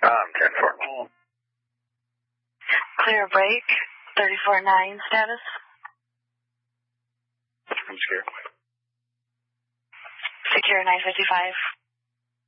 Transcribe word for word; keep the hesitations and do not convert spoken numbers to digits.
Com, ten four. Clear break, thirty-four nine status. I'm scared. Secure nine fifty-five.